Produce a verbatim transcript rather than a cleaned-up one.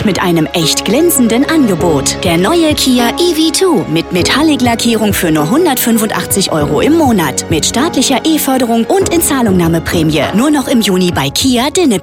mit einem echt glänzenden Angebot. Der neue Kia E V zwei mit Metallic-Lackierung für nur hundertfünfundachtzig Euro im Monat. Mit staatlicher E-Förderung und Inzahlungnahmeprämie. Nur noch im Juni bei Kia Dinne.